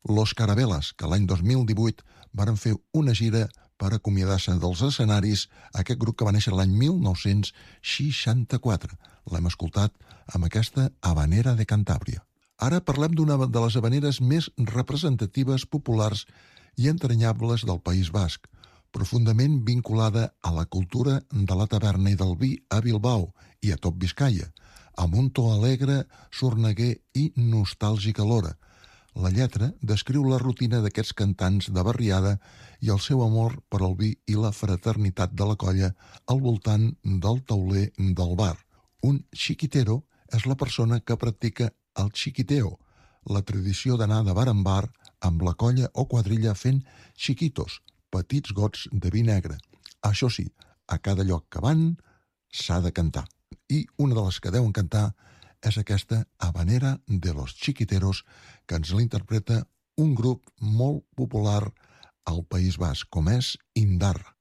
Los Carabelas, que l'any 2018 varen fer una gira per acomiadar-se dels escenaris, aquest grup que va néixer l'any 1964. L'hem escoltat amb aquesta Habanera de Cantàbria. Ara parlem d'una de les habaneres més representatives, populars i entranyables del País Basc, profundament vinculada a la cultura de la taverna i del vi a Bilbao i a tot Biscaia, amb un to alegre, sorneguer i nostàlgic alhora. La lletra descriu la rutina d'aquests cantants de barriada i el seu amor per al vi i la fraternitat de la colla al voltant del tauler del bar. Un chiquitero és la persona que practica el chiquiteo, la tradició d'anar de bar en bar amb la colla o quadrilla fent chiquitos, petits gots de vi negre. Això sí, a cada lloc que van s'ha de cantar. I una de les que deuen cantar és aquesta Habanera de los Chiquiteros, que ens l'interpreta un grup molt popular al País Basc, com és Indarra.